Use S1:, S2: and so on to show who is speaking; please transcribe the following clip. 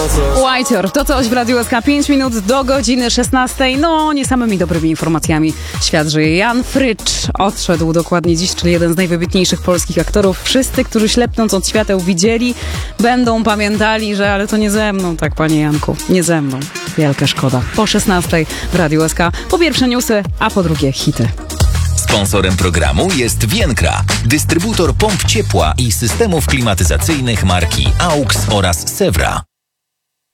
S1: Whiteor, to coś w Radiu SK, 5 minut do godziny 16. No, nie samymi dobrymi informacjami świat żyje. Jan Frycz odszedł dokładnie dziś, czyli jeden z najwybitniejszych polskich aktorów. Wszyscy, którzy ślepnąc od świateł widzieli, będą pamiętali, że ale to nie ze mną, tak panie Janku, nie ze mną. Wielka szkoda. Po 16 w Radiu SK. Po pierwsze newsy, a po drugie hity.
S2: Sponsorem programu jest Vienkra, dystrybutor pomp ciepła i systemów klimatyzacyjnych marki AUX oraz Sewra.